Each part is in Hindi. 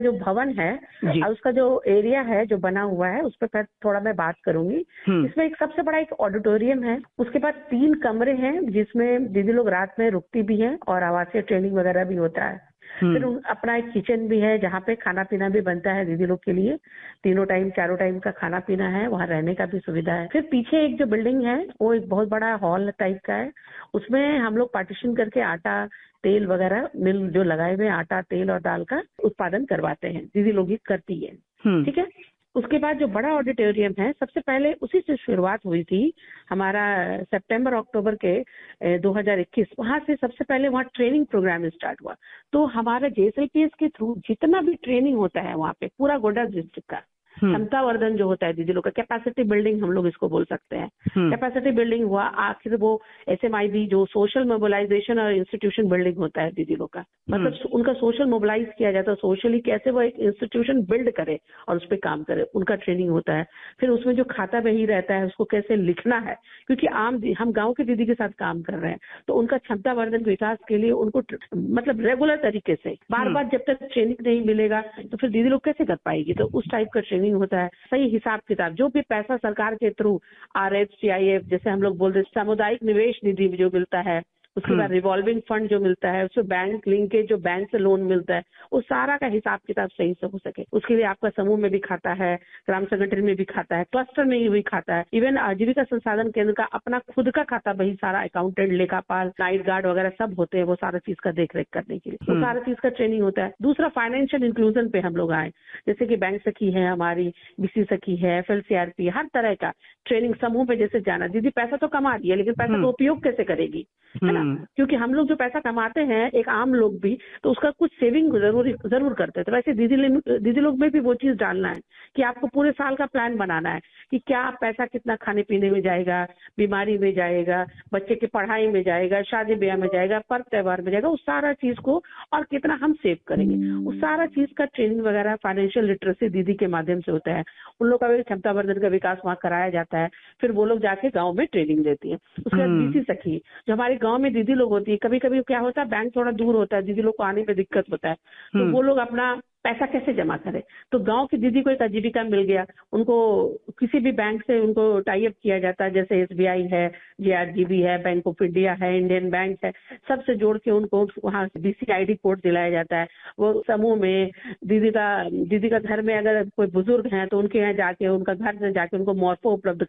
जो भवन है जी। और उसका जो एरिया है जो बना हुआ है उस पर थोड़ा मैं बात करूंगी। इसमें एक सबसे बड़ा एक ऑडिटोरियम है, उसके बाद 3 कमरे हैं जिसमें दीदी लोग रात में रुकती भी हैं और आवासीय ट्रेनिंग वगैरह भी होता है। फिर अपना एक किचन भी है जहाँ पे खाना पीना भी बनता है दीदी लोग के लिए, तीनों टाइम 4 टाइम का खाना पीना है, वहाँ रहने का भी सुविधा है। फिर पीछे एक जो बिल्डिंग है वो एक बहुत बड़ा हॉल टाइप का है, उसमें हम लोग पार्टीशन करके आटा तेल वगैरह मिल जो लगाए हुए आटा तेल और दाल का उत्पादन करवाते हैं, दीदी लोग ही करती है। ठीक है। उसके बाद जो बड़ा ऑडिटोरियम है सबसे पहले उसी से शुरुआत हुई थी हमारा सितंबर अक्टूबर के 2021, वहां से सबसे पहले वहाँ ट्रेनिंग प्रोग्राम स्टार्ट हुआ। तो हमारा JSLPS के थ्रू जितना भी ट्रेनिंग होता है वहाँ पे पूरा गोड्डा डिस्ट्रिक्ट का क्षमता वर्धन जो होता है दीदी लोग का, कैपेसिटी बिल्डिंग हम लोग इसको बोल सकते हैं। कैपेसिटी बिल्डिंग हुआ, आखिर वो SMIB जो सोशल मोबिलाइजेशन और इंस्टीट्यूशन बिल्डिंग होता है दीदी लोग का, मतलब उनका सोशल मोबिलाइज किया जाता है, सोशली कैसे वो एक इंस्टीट्यूशन बिल्ड करे और उस पर काम करे, उनका ट्रेनिंग होता है। फिर उसमें जो खाता बही रहता है उसको कैसे लिखना है, क्योंकि हम गाँव के दीदी के साथ काम कर रहे हैं, तो उनका क्षमता वर्धन विकास के लिए उनको मतलब रेगुलर तरीके से बार बार जब तक ट्रेनिंग नहीं मिलेगा तो फिर दीदी लोग कैसे कर पाएगी, तो उस टाइप का ट्रेनिंग होता है। सही हिसाब किताब जो भी पैसा सरकार के थ्रू RF CIF जैसे हम लोग बोलते हैं सामुदायिक निवेश निधि जो मिलता है, उसके बाद रिवॉल्विंग फंड जो मिलता है, उसमें बैंक लिंकेज जो बैंक से लोन मिलता है, वो सारा का हिसाब किताब सही से हो सके उसके लिए आपका समूह में भी खाता है, ग्राम संगठन में भी खाता है, क्लस्टर में भी खाता है, इवन आजीविका संसाधन केंद्र का अपना खुद का खाता बही सारा अकाउंटेंट लेखापाल नाइट गार्ड वगैरह सब होते हैं, वो सारा चीज का देख रेख करने के लिए वो सारा चीज का ट्रेनिंग होता है। दूसरा फाइनेंशियल इंक्लूजन पे हम लोग आए, जैसे कि बैंक सखी है हमारी, BC सखी है, FLCRP, हर तरह का ट्रेनिंग समूह पे जैसे जाना। दीदी पैसा तो कमा रही है लेकिन पैसा का उपयोग कैसे करेगी, है ना, क्योंकि हम लोग जो पैसा कमाते हैं एक आम लोग भी तो उसका कुछ सेविंग जरूर करते हैं। तो वैसे दीदी लोग में भी वो चीज डालना है कि आपको पूरे साल का प्लान बनाना है कि क्या पैसा कितना खाने पीने में जाएगा, बीमारी में जाएगा, बच्चे की पढ़ाई में जाएगा, शादी ब्याह में जाएगा, पर्व त्योहार में जाएगा, उस सारा चीज को और कितना हम सेव करेंगे, उस सारा चीज का ट्रेनिंग वगैरह फाइनेंशियल लिटरेसी दीदी के माध्यम से होता है। उन लोग का भी क्षमता वर्धन का विकास वहाँ कराया जाता है। फिर वो लोग जाके गाँव में ट्रेनिंग देती है। उसके बाद BC सखी जो हमारे गाँव में दीदी लोग होती है, कभी कभी क्या होता है बैंक थोड़ा दूर होता है, दीदी लोग को आने में दिक्कत होता है, तो वो लोग अपना पैसा कैसे जमा करें, तो गांव की दीदी को एक आजीविका मिल गया, उनको किसी भी बैंक से उनको टाई अप किया जाता है, जैसे SBI है, JRGB है, बैंक ऑफ इंडिया है, इंडियन बैंक है, सबसे जोड़ के उनको वहाँ BCID कोड दिलाया जाता है। वो समूह में दीदी का घर में अगर कोई बुजुर्ग हैं तो उनके यहाँ जाके उनका घर से जाके उनको मोर्फो उपलब्ध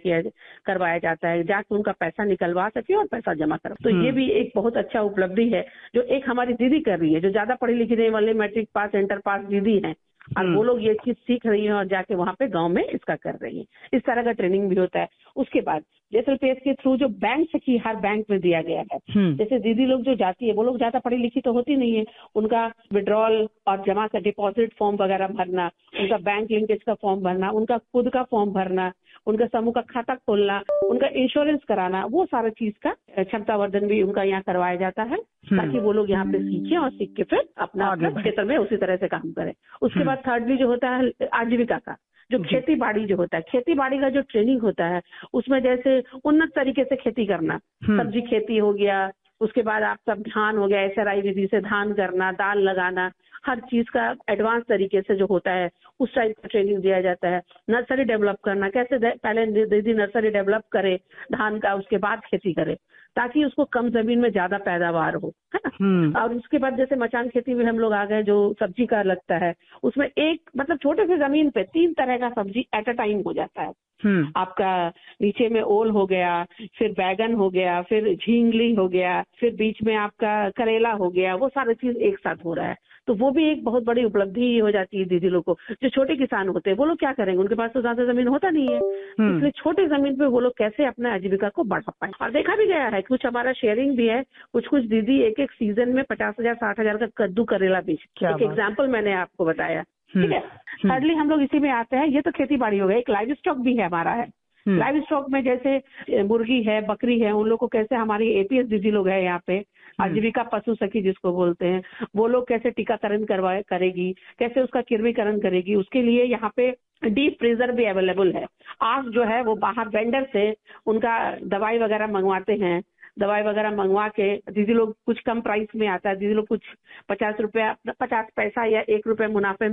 करवाया जाता है, जाके उनका पैसा निकलवा सके और पैसा जमा करो। तो ये भी एक बहुत अच्छा उपलब्धि है जो एक हमारी दीदी कर रही है, जो ज्यादा पढ़ी लिखी नहीं वाले मैट्रिक पास इंटर पास दीदी हैं और वो लोग ये चीज सीख रही हैं और जाके वहाँ पे गांव में इसका कर रही हैं। इस तरह का ट्रेनिंग भी होता है। उसके बाद JSLPS के थ्रू जो बैंक सखी हर बैंक में दिया गया है, जैसे दीदी लोग जो जाती है वो लोग ज्यादा पढ़ी लिखी तो होती नहीं है, उनका विड्रॉल और जमा का डिपॉजिट फॉर्म वगैरह भरना, उनका बैंक लिंकेज का फॉर्म भरना, उनका खुद का फॉर्म भरना, उनका समूह का खाता खोलना, उनका इंश्योरेंस कराना, वो सारा चीज का क्षमता वर्धन भी उनका यहाँ करवाया जाता है ताकि वो लोग यहाँ पे सीखें और सीख के फिर अपना क्षेत्र में उसी तरह से काम करें। उसके बाद थर्डली जो होता है आजीविका का जो खेती बाड़ी जो होता है, खेती बाड़ी का जो ट्रेनिंग होता है उसमें जैसे उन्नत तरीके से खेती करना, सब्जी खेती हो गया, उसके बाद आपका धान हो गया, SRI विधि से धान करना, दाल लगाना, हर चीज का एडवांस तरीके से जो होता है उस टाइप का ट्रेनिंग दिया जाता है। नर्सरी डेवलप करना, कैसे पहले दीदी नर्सरी डेवलप करे धान का, उसके बाद खेती करे ताकि उसको कम जमीन में ज्यादा पैदावार हो, है ना। और उसके बाद जैसे मचान खेती में हम लोग आ गए, जो सब्जी का लगता है उसमें एक मतलब छोटे से जमीन पे 3 तरह का सब्जी एट अ टाइम हो जाता है। आपका नीचे में ओल हो गया, फिर बैगन हो गया, फिर झींगली हो गया, फिर बीच में आपका करेला हो गया, वो सारी चीज एक साथ हो रहा है। तो वो भी एक बहुत बड़ी उपलब्धि हो जाती है दीदी लोग को। जो छोटे किसान होते हैं वो लोग क्या करेंगे, उनके पास तो ज्यादा जमीन होता नहीं है, इसलिए छोटे जमीन पे वो लोग कैसे अपने आजीविका को बढ़ा पाए। और देखा भी गया है, कुछ हमारा शेयरिंग भी है, कुछ दीदी एक सीजन में 50,000 60,000 का कद्दू करेला बेच, एक एग्जाम्पल मैंने आपको बताया। ठीक है। थर्डली हम लोग इसी में आते हैं, ये तो खेती बाड़ी हो गई, एक लाइव स्टॉक भी है हमारा है। लाइव स्टॉक में जैसे मुर्गी है, बकरी है, उन लोग को कैसे हमारी APS दीदी लोग है यहाँ पे, आजीविका पशु सखी जिसको बोलते हैं, वो लोग कैसे टीकाकरण करेगी, कैसे उसका किरवीकरण करेगी, उसके लिए यहाँ पे डीप फ्रीजर भी अवेलेबल है। आज जो है वो बाहर वेंडर से उनका दवाई वगैरह मंगवाते हैं, दवाई वगैरह मंगवा के दीदी लोग कुछ कम प्राइस में आता है, दीदी लोग कुछ 50 पैसा या 1 रुपए मुनाफे